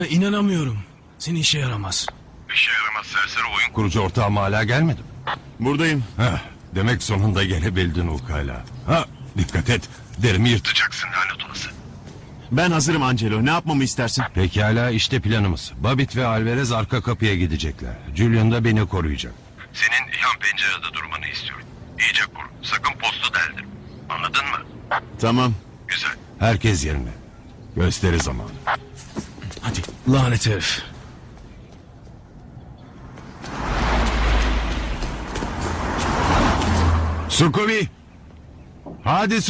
İnanamıyorum. Seni işe yaramaz. İşe yaramaz serseri oyun kurucu ortağım hala gelmedi mi? Buradayım. Heh, demek sonunda gelebildin ukala. Ha, dikkat et. Derimi yırtacaksın lanet olası. Ben hazırım Angelo. Ne yapmamı istersin? Pekala işte planımız. Babbitt ve Alvarez arka kapıya gidecekler. Julian da beni koruyacak. Senin yan pencerede durmanı istiyorum. İyice koru. Sakın postu deldir. Anladın mı? Tamam. Güzel. Herkes yerine. Gösteri zamanı. Hadi. Lanet herif. Sukubi. Hadi